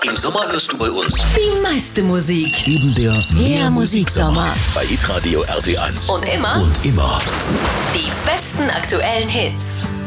Im Sommer hörst du bei uns Die meiste Musik. eben der Mehr Musiksommer. bei Hitradio RT1. Und immer Und immer. die besten aktuellen Hits.